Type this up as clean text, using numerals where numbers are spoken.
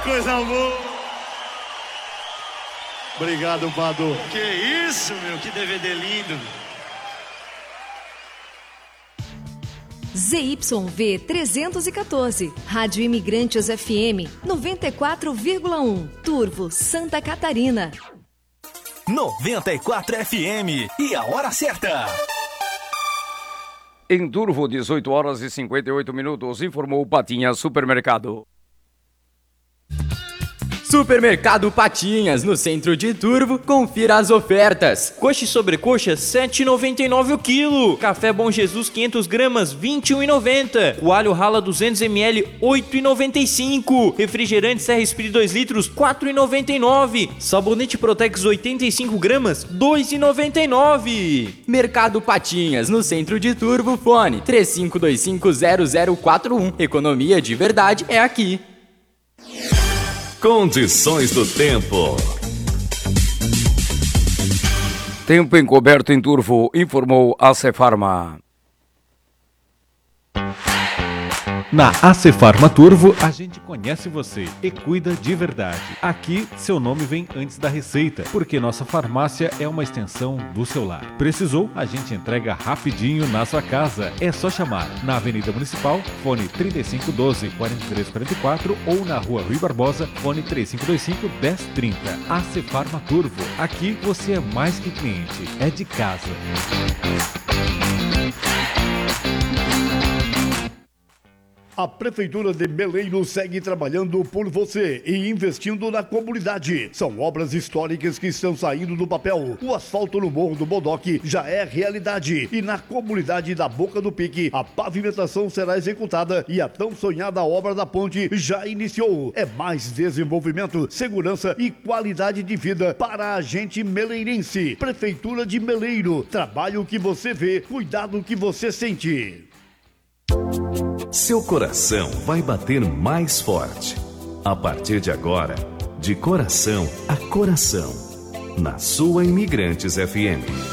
coisa boa. Obrigado, Badu. Que isso, meu, que DVD lindo. ZYV 314, Rádio Imigrantes FM 94,1, Turvo, Santa Catarina. 94 FM e a hora certa. Em Turvo, 18 horas e 58 minutos, informou Patinhas Supermercado. Supermercado Patinhas, no centro de Turvo, confira as ofertas. Coxa e sobrecoxa, R$ 7,99 o quilo. Café Bom Jesus, 500 gramas, R$ 21,90. Coalho Rala 200 ml, R$ 8,95. Refrigerante Serra Esprit 2 litros, R$ 4,99. Sabonete Protex 85 gramas, R$ 2,99. Mercado Patinhas, no centro de Turvo, fone 35250041. Economia de verdade é aqui. Condições do tempo. Tempo encoberto em Turvo, informou a Cefarma. Na Acefarma Turvo, a gente conhece você e cuida de verdade. Aqui, seu nome vem antes da receita, porque nossa farmácia é uma extensão do seu lar. Precisou? A gente entrega rapidinho na sua casa. É só chamar na Avenida Municipal, fone 3512-4344 ou na Rua Rui Barbosa, fone 3525-1030. Acefarma Turvo. Aqui você é mais que cliente, é de casa. A Prefeitura de Meleiro segue trabalhando por você e investindo na comunidade. São obras históricas que estão saindo do papel. O asfalto no Morro do Bodoque já é realidade. E na comunidade da Boca do Pique, a pavimentação será executada e a tão sonhada obra da ponte já iniciou. É mais desenvolvimento, segurança e qualidade de vida para a gente meleirense. Prefeitura de Meleiro. Trabalho que você vê, cuidado que você sente. Seu coração vai bater mais forte. A partir de agora, de coração a coração, na sua Imigrantes FM.